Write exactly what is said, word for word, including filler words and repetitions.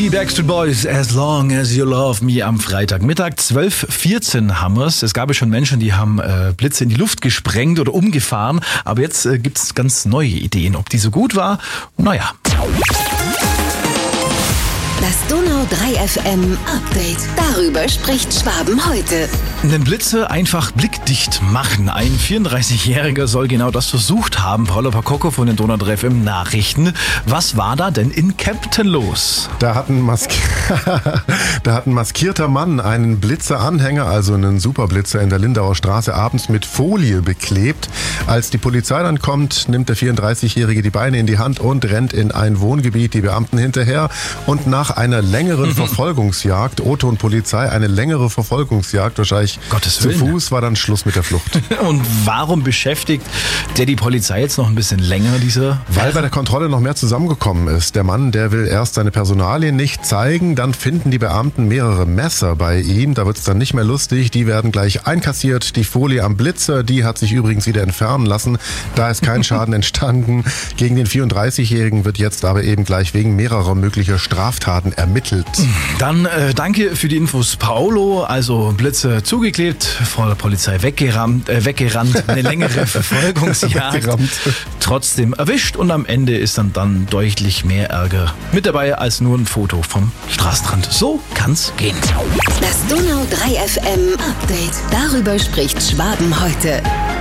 Die Backstreet Boys, As Long As You Love Me am Freitagmittag. zwölf Uhr vierzehn haben wir's. Es gab ja schon Menschen, die haben äh, Blitze in die Luft gesprengt oder umgefahren. Aber jetzt äh, gibt's ganz neue Ideen. Ob die so gut war? Naja. Das Donau drei F M Update. Darüber spricht Schwaben heute. Den Blitze einfach blickdicht machen. Ein vierunddreißigjähriger soll genau das versucht haben. Paula Pakoko von den Donau drei F M Nachrichten. Was war da denn in Kempten los? Da hat ein, Maski- da hat ein maskierter Mann einen Blitzeranhänger, also einen Superblitzer in der Lindauer Straße, abends mit Folie beklebt. Als die Polizei dann kommt, nimmt der vierunddreißigjährige die Beine in die Hand und rennt in ein Wohngebiet, die Beamten hinterher. Und nach einer längeren Verfolgungsjagd, O-Ton Polizei, eine längere Verfolgungsjagd, wahrscheinlich Gottes zu Willen. Fuß, war dann Schluss mit der Flucht. Und warum beschäftigt der die Polizei jetzt noch ein bisschen länger, dieser? Weil bei der Kontrolle noch mehr zusammengekommen ist. Der Mann, der will erst seine Personalien nicht zeigen, dann finden die Beamten mehrere Messer bei ihm. Da wird es dann nicht mehr lustig. Die werden gleich einkassiert. Die Folie am Blitzer, die hat sich übrigens wieder entfernen lassen. Da ist kein Schaden entstanden. Gegen den vierunddreißigjährigen wird jetzt aber eben gleich wegen mehrerer möglicher Straftaten ermittelt. Dann äh, danke für die Infos, Paolo. Also Blitze zugeklebt, vor der Polizei weggerammt, äh, weggerannt, eine längere Verfolgungsjagd. Weggerammt. Trotzdem erwischt und am Ende ist dann, dann deutlich mehr Ärger mit dabei als nur ein Foto vom Straßenrand. So kann's gehen. Das Donau drei F M Update. Darüber spricht Schwaben heute.